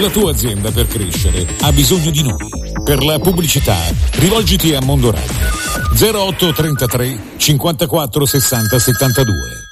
La tua azienda per crescere ha bisogno di noi. Per la pubblicità rivolgiti a Mondo Radio 0833 54 60 72.